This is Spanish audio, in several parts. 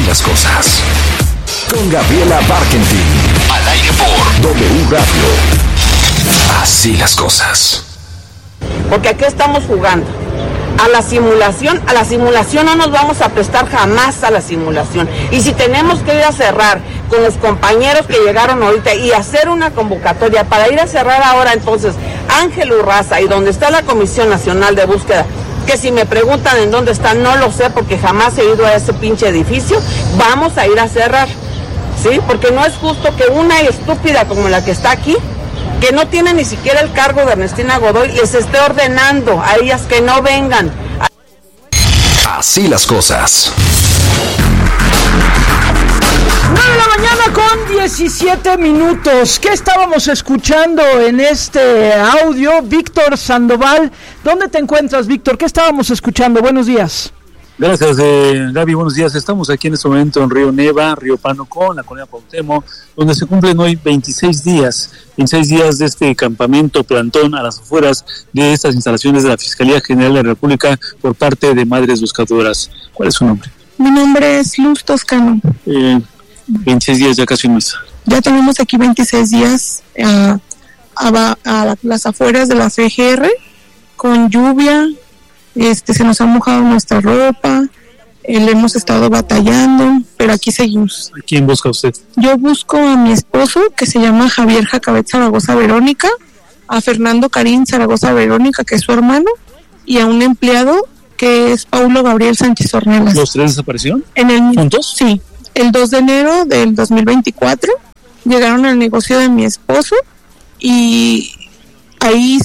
las cosas. Con Gabriela Barkentin. Al aire por W Radio. Así las cosas. Porque aquí estamos jugando. A la simulación no nos vamos a prestar jamás a la simulación. Y si tenemos que ir a cerrar con los compañeros que llegaron ahorita y hacer una convocatoria para ir a cerrar ahora entonces Ángel Urraza y donde está la Comisión Nacional de Búsqueda, que si me preguntan en dónde está, no lo sé porque jamás he ido a ese pinche edificio, vamos a ir a cerrar, ¿sí? Porque no es justo que una estúpida como la que está aquí, que no tiene ni siquiera el cargo de Ernestina Godoy, les esté ordenando a ellas que no vengan. Así las cosas. 9 de la mañana con 17 minutos. ¿Qué estábamos escuchando en este audio? Víctor Sandoval. ¿Dónde te encuentras, Víctor? ¿Qué estábamos escuchando? Buenos días. Gracias, Gaby. Buenos días. Estamos aquí en este momento en Río Neva, Río Pánuco, en la colonia Cuauhtémoc, donde se cumplen hoy 26 días de este campamento plantón a las afueras de estas instalaciones de la Fiscalía General de la República por parte de Madres Buscadoras. ¿Cuál es su nombre? Mi nombre es Luz Toscano. 26 días, ya casi un mes. Ya tenemos aquí 26 días a las afueras de la FGR, con lluvia. Se nos ha mojado nuestra ropa, le hemos estado batallando, pero aquí seguimos. ¿A quién busca usted? Yo busco a mi esposo, que se llama Javier Jacabet Zaragoza Verónica, a Fernando Karim Zaragoza Verónica, que es su hermano, y a un empleado que es Paulo Gabriel Sánchez Ornelas. ¿Los tres desaparecieron? ¿Juntos? Sí, el 2 de enero del 2024 llegaron al negocio de mi esposo y ahí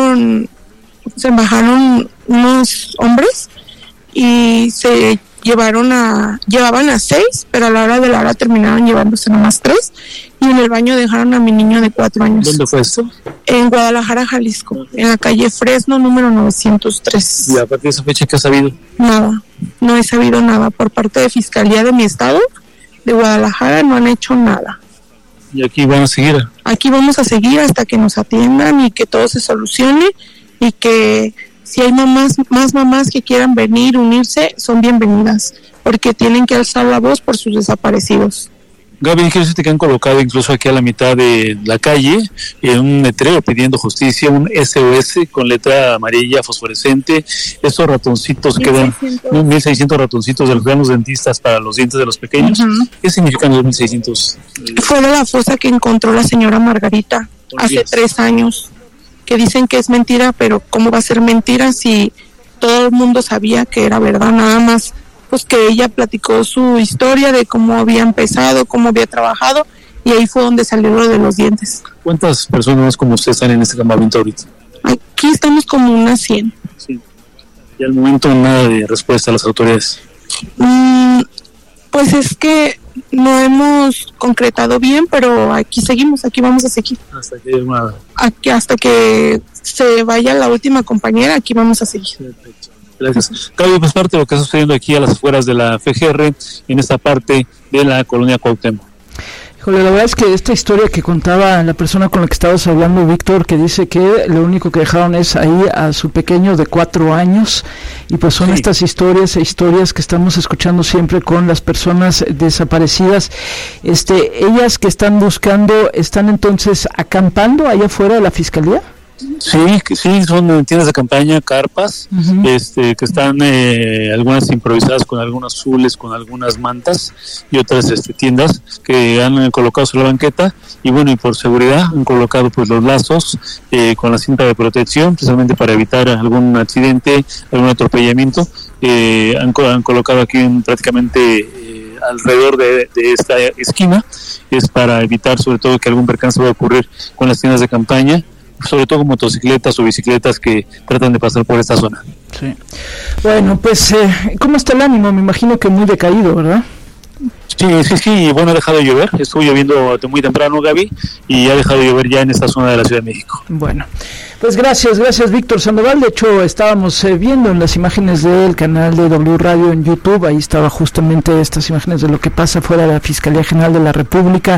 se bajaron unos hombres y se llevaban a 6, pero a la hora de la hora terminaron llevándose nomás 3, y en el baño dejaron a mi niño de 4 años. ¿Dónde fue esto? En Guadalajara, Jalisco, en la calle Fresno, número 903. ¿Y a partir de esa fecha qué has sabido? Nada, no he sabido nada. Por parte de Fiscalía de mi estado, de Guadalajara, no han hecho nada. ¿Y aquí van a seguir? Aquí vamos a seguir hasta que nos atiendan y que todo se solucione, y que si hay más mamás que quieran venir, unirse, son bienvenidas, porque tienen que alzar la voz por sus desaparecidos. Gaby, quiero decirte que han colocado incluso aquí a la mitad de la calle un letrero pidiendo justicia, un SOS con letra amarilla fosforescente. Estos ratoncitos quedan 1.600 ratoncitos de los grandes dentistas para los dientes de los pequeños. Uh-huh. ¿Qué significan los 1.600? Fue de la fosa que encontró la señora Margarita hace 3 años, que dicen que es mentira, pero ¿cómo va a ser mentira si todo el mundo sabía que era verdad? Nada más pues que ella platicó su historia de cómo había empezado, cómo había trabajado, y ahí fue donde salió lo de los dientes. ¿Cuántas personas como usted están en este campamento ahorita? Aquí estamos como unas 100. Sí. Y al momento nada de respuesta a las autoridades. Pues es que no hemos concretado bien, pero aquí seguimos, aquí vamos a seguir. Hasta que se vaya la última compañera, aquí vamos a seguir. Perfecto. Gracias. Gaby, pues parte de lo que está sucediendo aquí a las afueras de la FGR, en esta parte de la colonia Cuauhtémoc. Híjole, la verdad es que esta historia que contaba la persona con la que estabas hablando, Víctor, que dice que lo único que dejaron es ahí a su pequeño de 4 años, y pues son estas historias que estamos escuchando siempre con las personas desaparecidas. Ellas que están buscando, ¿están entonces acampando allá afuera de la Fiscalía? Sí, son tiendas de campaña, carpas, uh-huh. Que están algunas improvisadas con algunos azules, con algunas mantas, y otras tiendas que han colocado sobre la banqueta, y bueno, y por seguridad han colocado pues los lazos con la cinta de protección, precisamente para evitar algún accidente, algún atropellamiento. Han colocado aquí prácticamente alrededor de esta esquina, es para evitar sobre todo que algún percance vaya a ocurrir con las tiendas de campaña, sobre todo motocicletas o bicicletas que tratan de pasar por esta zona. Sí. Bueno, pues, ¿cómo está el ánimo? Me imagino que muy decaído, ¿verdad? Sí, bueno, ha dejado de llover, estuvo lloviendo muy temprano, Gaby, y ha dejado de llover ya en esta zona de la Ciudad de México. Bueno, Pues gracias Víctor Sandoval. De hecho, estábamos viendo en las imágenes del canal de W Radio en YouTube, ahí estaba justamente estas imágenes de lo que pasa fuera de la Fiscalía General de la República.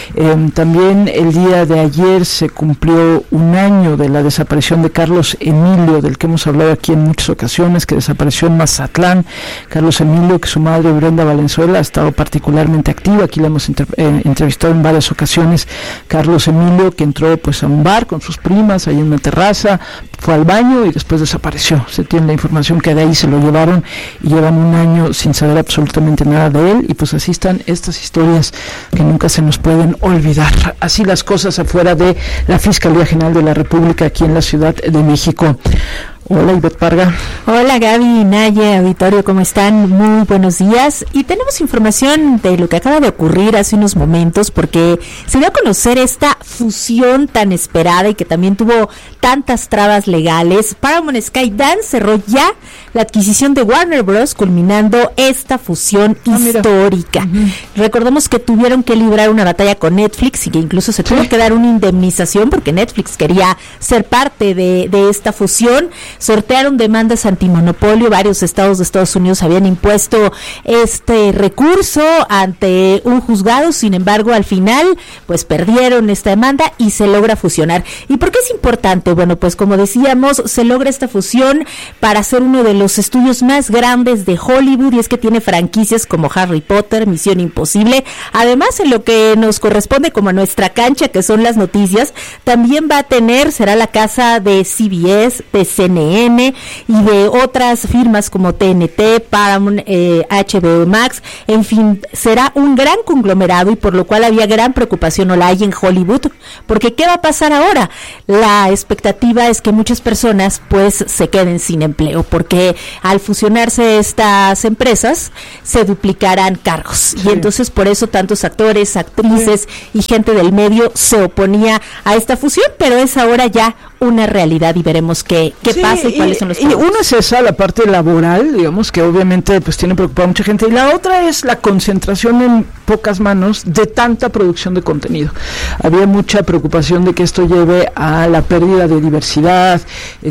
También el día de ayer se cumplió un año de la desaparición de Carlos Emilio, del que hemos hablado aquí en muchas ocasiones, que desapareció en Mazatlán. Carlos Emilio, que su madre Brenda Valenzuela ha estado particularmente activa, aquí la hemos entrevistado en varias ocasiones. Carlos Emilio, que entró pues a un bar con sus primas, ahí en una terraza, fue al baño y después desapareció. Se tiene la información que de ahí se lo llevaron y llevan un año sin saber absolutamente nada de él, y pues así están estas historias que nunca se nos pueden olvidar. Así las cosas afuera de la Fiscalía General de la República aquí en la Ciudad de México. Hola, Ivette Parga. Hola, Gaby, Naye, auditorio, ¿cómo están? Muy buenos días. Y tenemos información de lo que acaba de ocurrir hace unos momentos, porque se dio a conocer esta fusión tan esperada y que también tuvo tantas trabas legales. Paramount Skydance cerró ya la adquisición de Warner Bros., culminando esta fusión histórica. Recordemos que tuvieron que librar una batalla con Netflix y que incluso se tuvo que dar una indemnización porque Netflix quería ser parte de esta fusión. Sortearon demandas antimonopolio, varios estados de Estados Unidos habían impuesto este recurso ante un juzgado, sin embargo al final pues perdieron esta demanda y se logra fusionar. ¿Y por qué es importante? Bueno, pues como decíamos, se logra esta fusión para hacer uno de los estudios más grandes de Hollywood, y es que tiene franquicias como Harry Potter, Misión Imposible. Además, en lo que nos corresponde como a nuestra cancha, que son las noticias, también va a tener, será la casa de CBS, de CNN y de otras firmas como TNT, Paramount, HBO Max, en fin, será un gran conglomerado, y por lo cual había gran preocupación, o la hay en Hollywood, porque ¿qué va a pasar ahora? La expectativa es que muchas personas pues se queden sin empleo, porque al fusionarse estas empresas se duplicarán cargos, y entonces por eso tantos actores, actrices y gente del medio se oponía a esta fusión, pero es ahora ya una realidad y veremos qué pasa y cuáles son los problemas. Una es esa, la parte laboral, digamos, que obviamente pues tiene preocupada a mucha gente, y la otra es la concentración en pocas manos de tanta producción de contenido. Había mucha preocupación de que esto lleve a la pérdida de diversidad.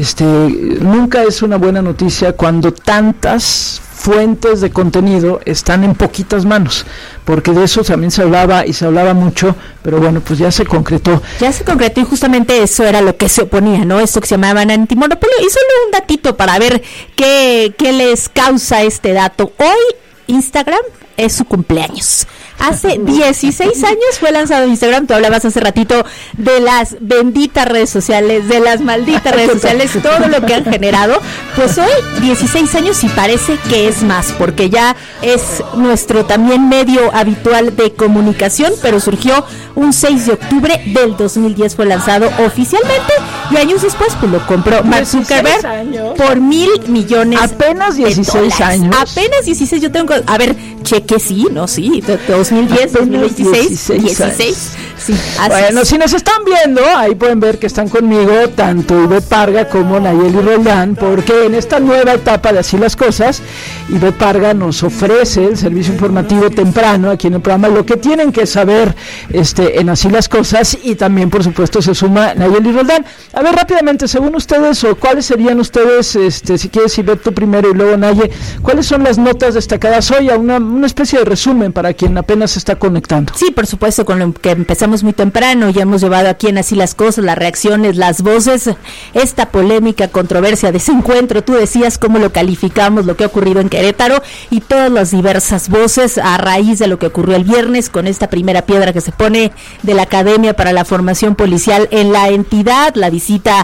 Nunca es una buena noticia cuando tantas fuentes de contenido están en poquitas manos, porque de eso también se hablaba y se hablaba mucho, pero bueno, pues ya se concretó. Ya se concretó, y justamente eso era lo que se oponía, ¿no? Esto que se llamaban antimonopolio. Y solo un datito para ver qué les causa este dato. Hoy Instagram es su cumpleaños. Hace 16 años fue lanzado Instagram. Tú hablabas hace ratito de las benditas redes sociales, de las malditas redes sociales, todo lo que han generado. Pues hoy 16 años y parece que es más, porque ya es nuestro también medio habitual de comunicación, pero surgió un 6 de octubre del 2010, fue lanzado oficialmente, y años después pues lo compró Mark Zuckerberg por $1,000 millones. Apenas 16 años. Apenas 16, yo tengo, a ver, cheque sí, ¿no? Sí, 2010, 2026, 16. Sí, bueno, si nos están viendo, ahí pueden ver que están conmigo tanto Ivette Parga como Nayeli Roldán, porque en esta nueva etapa de Así las Cosas, Ivette Parga nos ofrece el servicio informativo temprano aquí en el programa, lo que tienen que saber en Así las Cosas, y también por supuesto se suma Nayeli Roldán. A ver, rápidamente, según ustedes, o cuáles serían ustedes, si quieres Ivette tú primero y luego Naye, ¿cuáles son las notas destacadas hoy? A una especie de resumen para quien apenas se está conectando. Sí, por supuesto, con lo que empezamos muy temprano, ya hemos llevado aquí en Así las Cosas, las reacciones, las voces, esta polémica, controversia de ese encuentro. Tú decías cómo lo calificamos, lo que ha ocurrido en Querétaro, y todas las diversas voces a raíz de lo que ocurrió el viernes con esta primera piedra que se pone de la Academia para la Formación Policial en la entidad, la visita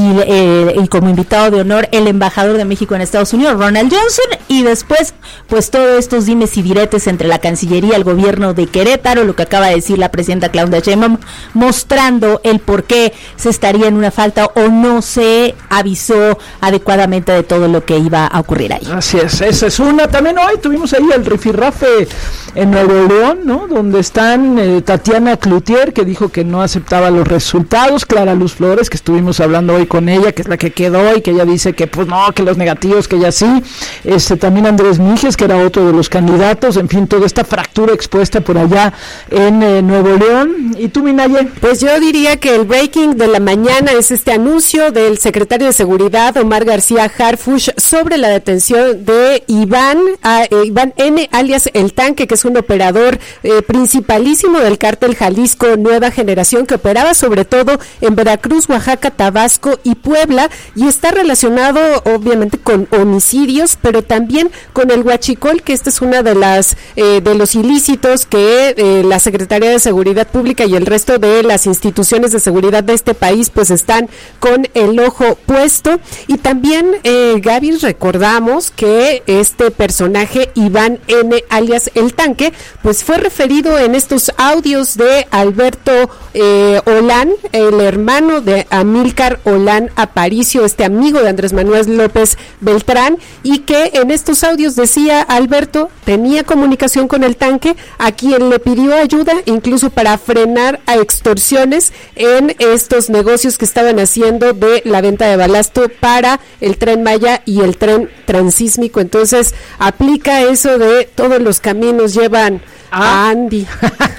y como invitado de honor el embajador de México en Estados Unidos, Ronald Johnson, y después pues todos estos dimes y diretes entre la Cancillería, el gobierno de Querétaro, lo que acaba de decir la presidenta Claudia Sheinbaum, mostrando el por qué se estaría en una falta o no se avisó adecuadamente de todo lo que iba a ocurrir ahí. Así es, esa es una. También hoy tuvimos ahí el rifirrafe en Nuevo León, ¿no? Donde están Tatiana Cloutier, que dijo que no aceptaba los resultados, Clara Luz Flores, que estuvimos hablando hoy con ella, que es la que quedó y que ella dice que pues no, que los negativos, que ella sí. También Andrés Mijes, que era otro de los candidatos contratos, en fin, toda esta fractura expuesta por allá en Nuevo León. ¿Y tú, Minaye? Pues yo diría que el breaking de la mañana es este anuncio del secretario de Seguridad, Omar García Harfuch, sobre la detención de Iván N., alias El Tanque, que es un operador principalísimo del cártel Jalisco Nueva Generación, que operaba sobre todo en Veracruz, Oaxaca, Tabasco y Puebla, y está relacionado obviamente con homicidios, pero también con el huachicol, que esta es una de los ilícitos que la Secretaría de Seguridad Pública y el resto de las instituciones de seguridad de este país pues están con el ojo puesto. Y también, Gaby, recordamos que este personaje, Iván N., alias El Tanque, pues fue referido en estos audios de Alberto Olán, el hermano de Amílcar Olán Aparicio, este amigo de Andrés Manuel López Beltrán, y que en estos audios decía Alberto tenía comunicación con El Tanque, a quien le pidió ayuda incluso para frenar a extorsiones en estos negocios que estaban haciendo de la venta de balasto para el Tren Maya y el tren transísmico. Entonces aplica eso de todos los caminos llevan a Andy.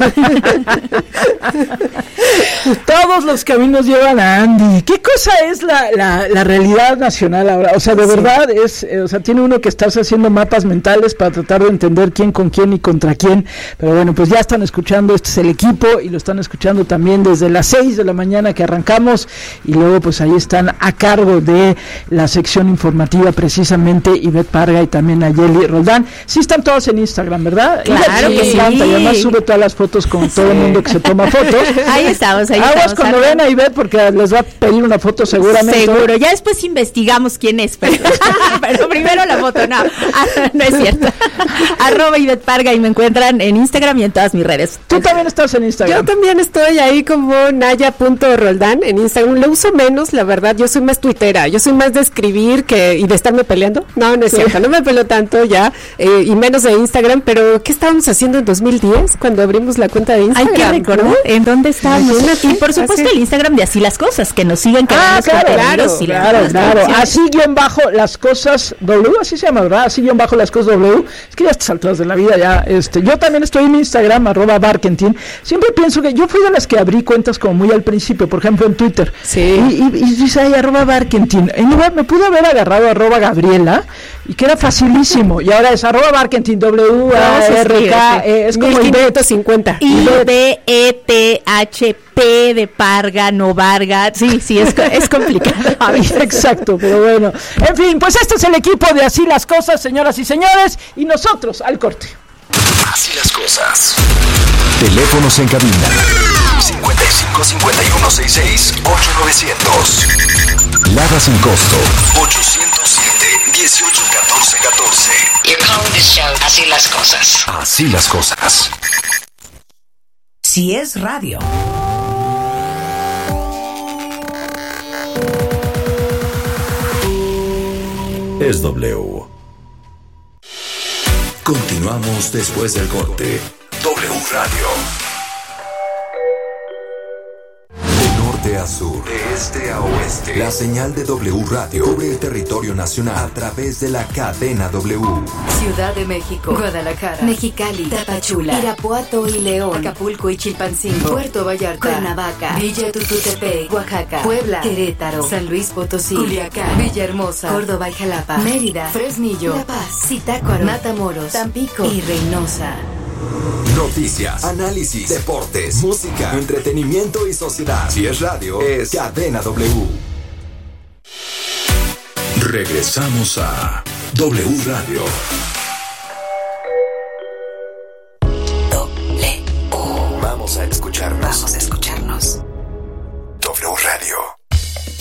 Todos los caminos llevan a Andy. ¿Qué cosa es la realidad nacional ahora? O sea, de verdad es, o sea, tiene uno que estarse haciendo mapas mentales para tratar de entender quién con quién y contra quién. Pero bueno, pues ya están escuchando, este es el equipo, y lo están escuchando también desde las 6 de la mañana que arrancamos, y luego pues ahí están a cargo de la sección informativa precisamente Ivette Parga y también Nayeli Roldán. Sí están todos en Instagram, ¿verdad? Claro que sí. Y además sube todas las fotos con todo el mundo que se toma fotos. Ahí estamos. Aguas cuando vean a Ivette, porque les va a pedir una foto seguramente. Seguro, ya después investigamos quién es, pero primero la foto, no es cierto. @Ivette Parga, y me encuentran en Instagram y en todas mis redes. Tú también estás en Instagram. Yo también estoy ahí como Naya.Roldán en Instagram. Lo uso menos, la verdad, yo soy más tuitera, yo soy más de escribir y de estarme peleando. No es cierto, no me peleo tanto ya, y menos de Instagram, pero ¿qué estábamos haciendo en 2010 cuando abrimos la cuenta de Instagram? Hay que recordar en dónde estábamos. Y por supuesto el Instagram de Así las Cosas, que nos sigan, que vean los contenidos. Claro. Así_las cosas W, así se llama, ¿verdad? Así_las cosas W. Es que ya a estas alturas de la vida ya, yo también estoy en Instagram, @Barkentin. Siempre pienso que yo fui de las que abrí cuentas como muy al principio, por ejemplo en Twitter. Sí. Y dice ahí @Barkentin. En lugar, me pude haber agarrado @Gabriela, y que era facilísimo. Y ahora es @Barkentin, WARK, es como 1550. IBETHP de Parga, no Varga. Sí, es complicado. Exacto, pero bueno. En fin, pues este es el equipo de Así las Cosas, señoras y señores, y nosotros al corte. Así las cosas. Teléfonos en cabina 55 51 66 8900. Lada sin costo 807 18 14 14. You're calling the show Así las Cosas. Así las cosas. Si es radio. Es W. Continuamos después del corte. W Radio. De norte a sur, de este a oeste, la señal de W Radio cubre el territorio nacional a través de la cadena W. Ciudad de México, Guadalajara, Mexicali, Tapachula, Irapuato y León, Acapulco y Chilpancingo, Puerto Vallarta, Cuernavaca, Villa Tututepec, Oaxaca, Puebla, Querétaro, San Luis Potosí, Culiacán, Villahermosa, Córdoba y Jalapa, Mérida, Fresnillo, La Paz, Zitácuaro, Matamoros, Tampico y Reynosa. Noticias, análisis, deportes, música, entretenimiento y sociedad. Si es radio, es Cadena W. Regresamos a W Radio.